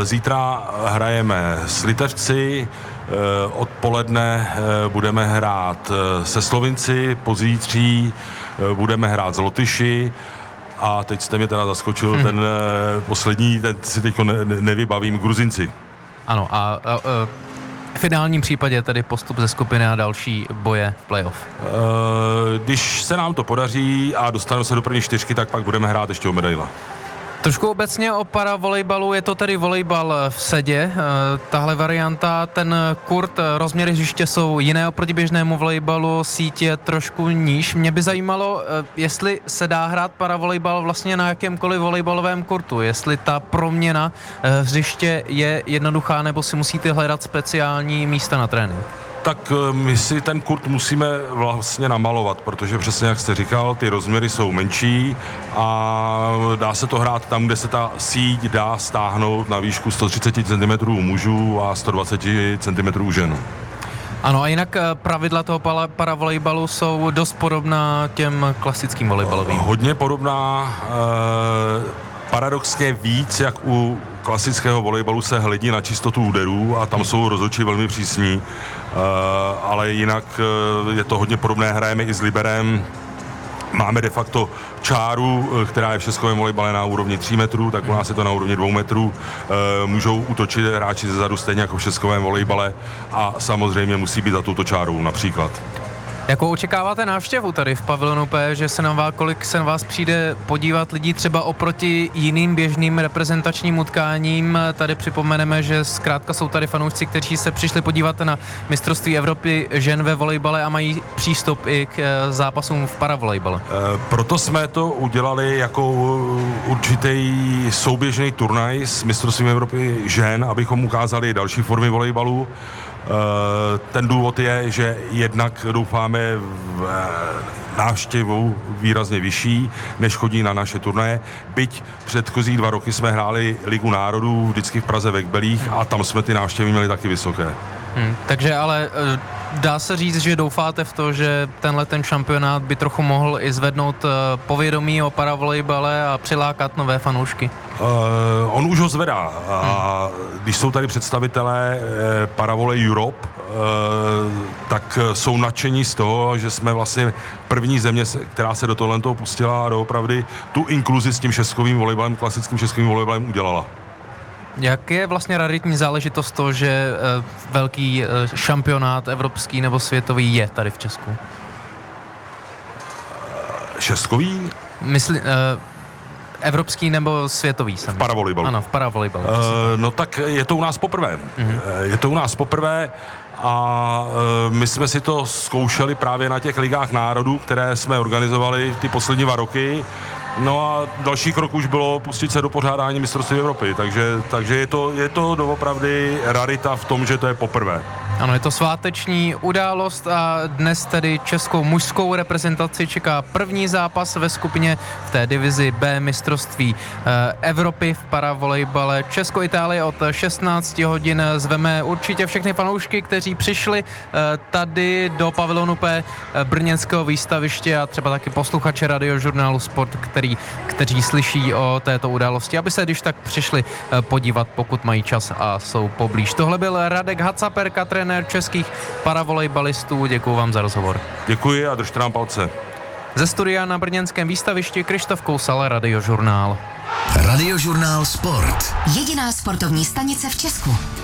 Zítra hrajeme s Litevci, odpoledne budeme hrát se Slovinci, pozítří budeme hrát s Lotyši a teď jste mě teda zaskočil, ten poslední, ten si teď nevybavím, Gruzinci. Ano, a v finálním případě tedy postup ze skupiny a další boje v playoff. Když se nám to podaří a dostaneme se do první čtyřky, tak pak budeme hrát ještě o medaile. Trošku obecně o paravolejbalu, je to tedy volejbal v sedě, tahle varianta, ten kurt, rozměry hřiště jsou jiné oproti běžnému volejbalu, síť je trošku níž. Mě by zajímalo, jestli se dá hrát paravolejbal vlastně na jakémkoliv volejbalovém kurtu, jestli ta proměna hřiště je jednoduchá, nebo si musíte hledat speciální místa na trénink. Tak my si ten kurt musíme vlastně namalovat, protože přesně jak jste říkal, ty rozměry jsou menší a dá se to hrát tam, kde se ta síť dá stáhnout na výšku 130 cm u mužů a 120 cm u žen. Ano, a jinak pravidla toho paravolejbalu jsou dost podobná těm klasickým volejbalovým. Hodně podobná, paradoxně víc, jak u klasického volejbalu se hledí na čistotu úderů a tam jsou rozhodčí velmi přísní, ale jinak je to hodně podobné, hrajeme i s liberem. Máme de facto čáru, která je v českovém volejbale na úrovni 3 metrů, tak u nás je to na úrovni 2 metrů. Můžou útočit hráči zezadu stejně jako v českovém volejbale a samozřejmě musí být za touto čárou například. Jakou očekáváte návštěvu tady v pavilonu P, že kolik se na vás přijde podívat lidí třeba oproti jiným běžným reprezentačním utkáním? Tady připomeneme, že zkrátka jsou tady fanoušci, kteří se přišli podívat na mistrovství Evropy žen ve volejbale a mají přístup i k zápasům v paravolejbale. Proto jsme to udělali jako určitý souběžný turnaj s mistrovstvím Evropy žen, abychom ukázali další formy volejbalu. Ten důvod je, že jednak doufáme v návštěvu výrazně vyšší, než chodí na naše turnaje. Byť předchozí 2 roky jsme hráli Ligu národů vždycky v Praze ve Kbelích a tam jsme ty návštěvy měli taky vysoké. Takže ale dá se říct, že doufáte v to, že ten šampionát by trochu mohl i zvednout povědomí o paravolejbale a přilákat nové fanoušky? On už ho zvedá. A když jsou tady představitelé Paravolej Europe, tak jsou nadšení z toho, že jsme vlastně první země, která se do tohoto pustila a doopravdy tu inkluzi s tím šestkovým volejbalem, klasickým šestkovým volejbalem udělala. Jak je vlastně raritní záležitost to, že velký šampionát evropský nebo světový je tady v Česku? Šestkový? Evropský nebo světový? V paravolejbalu. Ano, v paravolejbalu. No tak je to u nás poprvé. Je to u nás poprvé a my jsme si to zkoušeli právě na těch ligách národů, které jsme organizovali ty poslední 2 roky. No a další krok už bylo pustit se do pořádání mistrovství Evropy, takže je to doopravdy rarita v tom, že to je poprvé. Ano, je to sváteční událost a dnes tedy českou mužskou reprezentaci čeká první zápas ve skupině v té divizi B mistrovství Evropy v paravolejbale. Česko-Itálie od 16 hodin. Zveme určitě všechny fanoušky, kteří přišli tady do pavilonu P brněnského výstaviště a třeba taky posluchače Radiožurnálu Sport, kteří slyší o této události, aby se když tak přišli podívat, pokud mají čas a jsou poblíž. Tohle byl Radek Hacaperka, trenér českých paravolejbalistů. Děkuji vám za rozhovor. Děkuji a držte nám palce. Ze studia na brněnském výstavišti Krištof Kousal, Radiožurnál. Radiožurnál Sport. Jediná sportovní stanice v Česku.